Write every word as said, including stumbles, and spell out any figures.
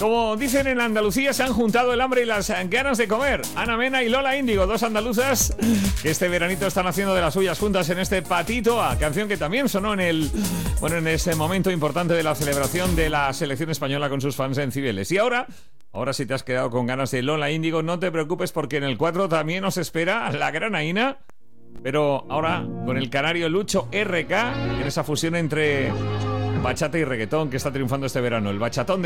Como dicen en Andalucía, se han juntado el hambre y las ganas de comer. Ana Mena y Lola Índigo, dos andaluzas que este veranito están haciendo de las suyas juntas en este Patito A, canción que también sonó en el, bueno, en ese momento importante de la celebración de la selección española con sus fans en Cibeles. Y ahora, ahora si te has quedado con ganas de Lola Índigo, no te preocupes porque en el cuatro también nos espera la granaína, pero ahora con el canario Lucho R K, en esa fusión entre bachata y reggaetón que está triunfando este verano, el bachatón de